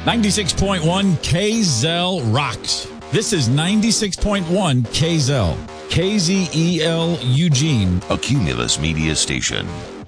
96.1 KZEL rocks. This is 96.1 KZEL. KZEL Eugene. A Cumulus Media Station.